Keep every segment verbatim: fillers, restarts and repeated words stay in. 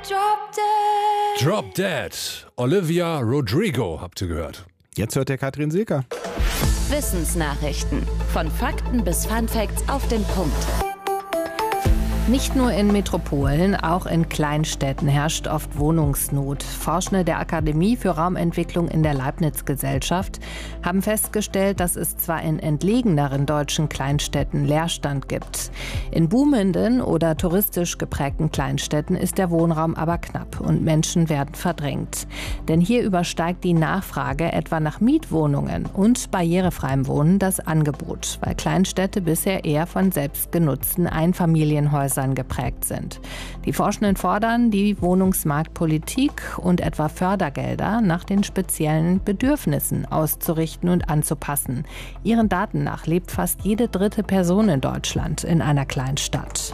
Drop Dead. Drop Dead. Olivia Rodrigo, habt ihr gehört. Jetzt hört ihr Katrin Silker. Wissensnachrichten. Von Fakten bis Funfacts auf den Punkt. Nicht nur in Metropolen, auch in Kleinstädten herrscht oft Wohnungsnot. Forschende der Akademie für Raumentwicklung in der Leibniz-Gesellschaft haben festgestellt, dass es zwar in entlegeneren deutschen Kleinstädten Leerstand gibt. In boomenden oder touristisch geprägten Kleinstädten ist der Wohnraum aber knapp und Menschen werden verdrängt. Denn hier übersteigt die Nachfrage etwa nach Mietwohnungen und barrierefreiem Wohnen das Angebot, weil Kleinstädte bisher eher von selbstgenutzten Einfamilienhäusern geprägt sind. Die Forschenden fordern, die Wohnungsmarktpolitik und etwa Fördergelder nach den speziellen Bedürfnissen auszurichten und anzupassen. Ihren Daten nach lebt fast jede dritte Person in Deutschland in einer Kleinstadt.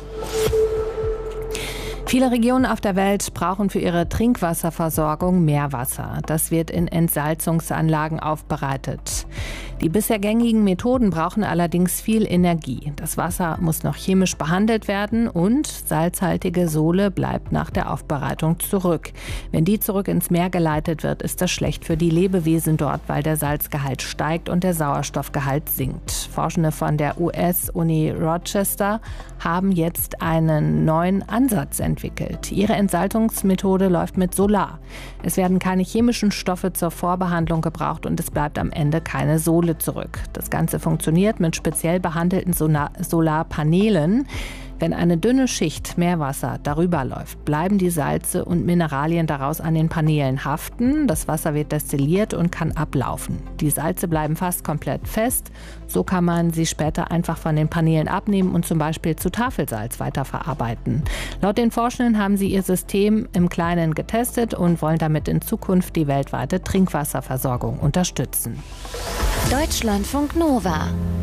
Viele Regionen auf der Welt brauchen für ihre Trinkwasserversorgung Meerwasser. Das wird in Entsalzungsanlagen aufbereitet. Die bisher gängigen Methoden brauchen allerdings viel Energie. Das Wasser muss noch chemisch behandelt werden und salzhaltige Sohle bleibt nach der Aufbereitung zurück. Wenn die zurück ins Meer geleitet wird, ist das schlecht für die Lebewesen dort, weil der Salzgehalt steigt und der Sauerstoffgehalt sinkt. Forschende von der U S-Uni Rochester haben jetzt einen neuen Ansatz entwickelt. Ihre Entsalzungsmethode läuft mit Solar. Es werden keine chemischen Stoffe zur Vorbehandlung gebraucht und es bleibt am Ende keine Sohle zurück. Das Ganze funktioniert mit speziell behandelten Solarpanelen. Wenn eine dünne Schicht Meerwasser darüber läuft, bleiben die Salze und Mineralien daraus an den Paneelen haften. Das Wasser wird destilliert und kann ablaufen. Die Salze bleiben fast komplett fest. So kann man sie später einfach von den Paneelen abnehmen und zum Beispiel zu Tafelsalz weiterverarbeiten. Laut den Forschenden haben sie ihr System im Kleinen getestet und wollen damit in Zukunft die weltweite Trinkwasserversorgung unterstützen. Deutschlandfunk Nova.